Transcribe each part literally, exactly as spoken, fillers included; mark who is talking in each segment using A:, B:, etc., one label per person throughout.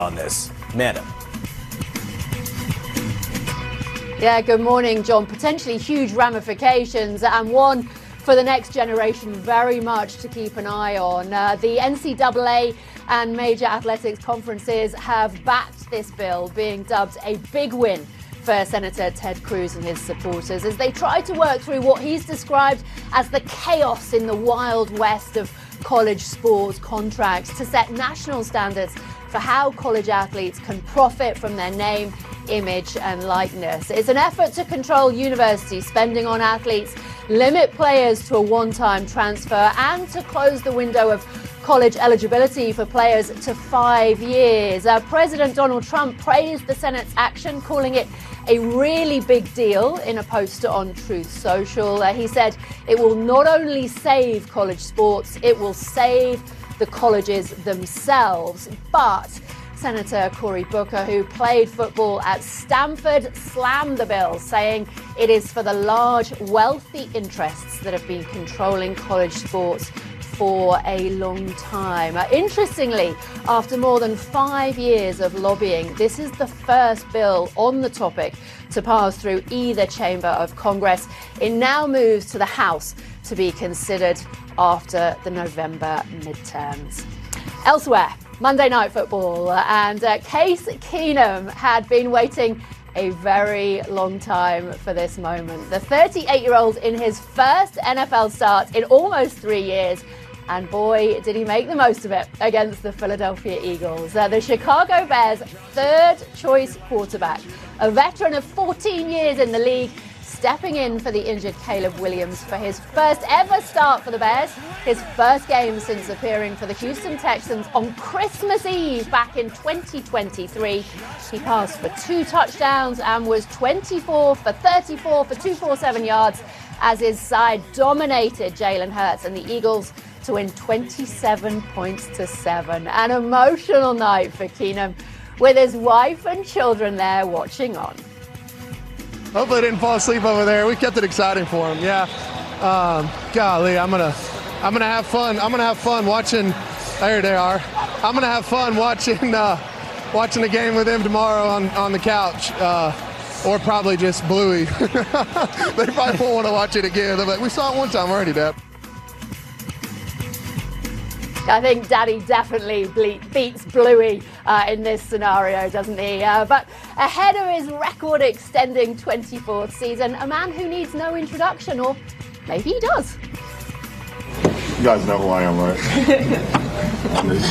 A: on this. Amanda.
B: Yeah, good morning, John. Potentially huge ramifications, and one for the next generation very much to keep an eye on. Uh, the N C double A and major athletics conferences have backed this bill, being dubbed a big win for Senator Ted Cruz and his supporters as they try to work through what he's described as the chaos in the wild west of college sports contracts to set national standards for how college athletes can profit from their name, image and likeness. It's an effort to control university spending on athletes, limit players to a one-time transfer and to close the window of college eligibility for players to five years. Uh, President Donald Trump praised the Senate's action, calling it a really big deal in a post on Truth Social. Uh, he said it will not only save college sports, it will save the colleges themselves. But Senator Cory Booker, who played football at Stanford, slammed the bill, saying it is for the large, wealthy interests that have been controlling college sports for a long time. Uh, interestingly, after more than five years of lobbying, this is the first bill on the topic to pass through either chamber of Congress. It now moves to the House to be considered after the November midterms. Elsewhere, Monday Night Football, and uh, Case Keenum had been waiting a very long time for this moment. The thirty-eight-year-old in his first N F L start in almost three years, and boy, did he make the most of it against the Philadelphia Eagles. Uh, the Chicago Bears' third-choice quarterback, a veteran of fourteen years in the league, stepping in for the injured Caleb Williams for his first ever start for the Bears, his first game since appearing for the Houston Texans on Christmas Eve back in twenty twenty-three. He passed for two touchdowns and was twenty-four for thirty-four for two hundred forty-seven yards as his side dominated Jalen Hurts and the Eagles to win twenty-seven points to seven. An emotional night for Keenum, with his wife and children there watching on.
C: Hopefully I didn't fall asleep over there. We kept it exciting for him. Yeah. Um, golly, I'm gonna, I'm gonna have fun. I'm gonna have fun watching. There they are. I'm gonna have fun watching, uh, watching the game with him tomorrow on on the couch, uh, or probably just Bluey. They probably won't want to watch it again. They're like, we saw it one time already, Dad.
B: I think Daddy definitely ble- beats Bluey uh, in this scenario, doesn't he? Uh, but ahead of his record-extending twenty-fourth season, a man who needs no introduction, or maybe he does.
D: You guys know who I am, right?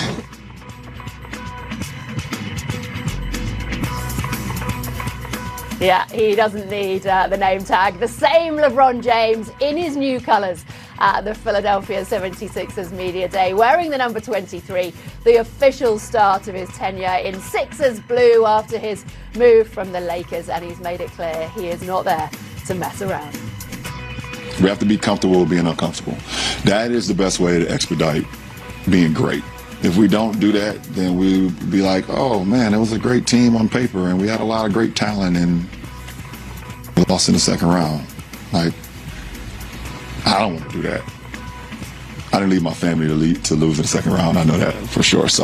B: Yeah, he doesn't need uh, the name tag. The same LeBron James in his new colours at the Philadelphia seventy-sixers Media Day, wearing the number twenty-three, the official start of his tenure in Sixers blue after his move from the Lakers, and he's made it clear he is not there to mess around.
D: We have to be comfortable with being uncomfortable. That is the best way to expedite being great. If we don't do that, then we'll be like, oh man, it was a great team on paper and we had a lot of great talent and we lost in the second round. Like, I don't want to do that. I didn't leave my family to, lead, to lose in the second round. I know that for sure, so.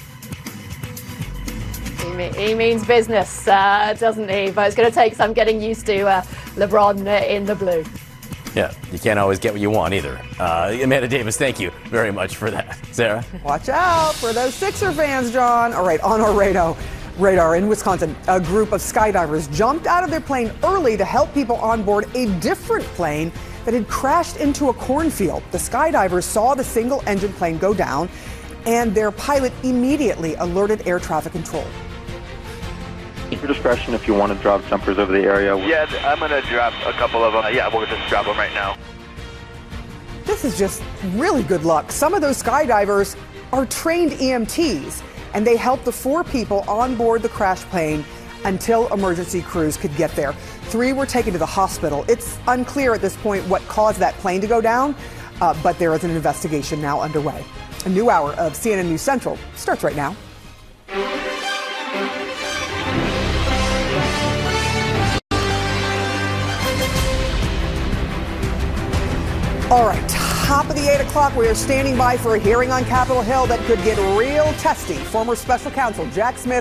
B: He, me- he means business, uh, doesn't he? But it's going to take some getting used to uh, LeBron uh, in the blue.
A: Yeah, you can't always get what you want either. Uh, Amanda Davis, thank you very much for that. Sarah?
E: Watch out for those Sixer fans, John. All right, on our radar, radar in Wisconsin, a group of skydivers jumped out of their plane early to help people on board a different plane that had crashed into a cornfield. The skydivers saw the single-engine plane go down, and their pilot immediately alerted air traffic control.
F: Your discretion if you want to drop jumpers over the area.
G: Yeah, I'm going to drop a couple of them. Uh, yeah, we'll just drop them right now.
E: This is just really good luck. Some of those skydivers are trained E M Ts, and they helped the four people on board the crash plane until emergency crews could get there. Three were taken to the hospital. It's unclear at this point what caused that plane to go down, uh, but there is an investigation now underway. A new hour of C N N News Central starts right now. All right, top of the eight o'clock, we are standing by for a hearing on Capitol Hill that could get real testy. Former special counsel Jack Smith